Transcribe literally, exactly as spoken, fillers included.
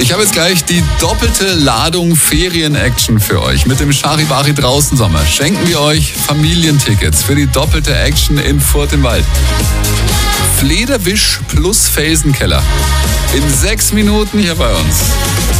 Ich habe jetzt gleich die doppelte Ladung Ferien-Action für euch. Mit dem Charivari draußen Sommer schenken wir euch Familientickets für die doppelte Action in Furth im Wald. Flederwisch plus Felsenkeller. In sechs Minuten hier bei uns.